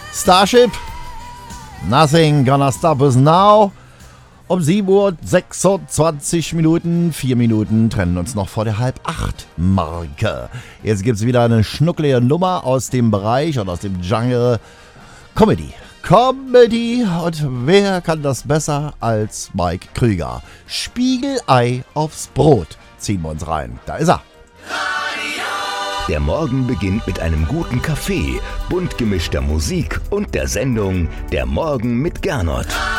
Starship, Nothing Gonna Stop Us Now. Um 7:26 Minuten, 4 Minuten trennen uns noch vor der 7:30-Marke. Jetzt gibt's wieder eine schnucklige Nummer aus dem Bereich und aus dem Genre Comedy. Und wer kann das besser als Mike Krüger? Spiegelei aufs Brot ziehen wir uns rein. Da ist er. Der Morgen beginnt mit einem guten Kaffee, bunt gemischter Musik und der Sendung Der Morgen mit Gernot.